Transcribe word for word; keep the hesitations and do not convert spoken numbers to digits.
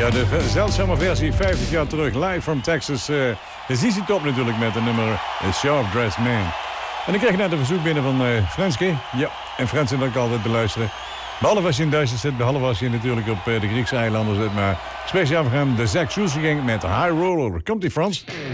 Ja, de zeldzame versie vijftig jaar terug, live from Texas. Uh, de Z Z Top natuurlijk met de nummer A Sharp Dressed Man. En ik kreeg net een verzoek binnen van uh, Franske. Ja, en Frans zit ook altijd beluisteren. Behalve als je in Duitsland zit, behalve als je natuurlijk op uh, de Griekse eilanden zit. Maar speciaal voor hem de Zack Soesing met High Roller. Komt-ie, Frans?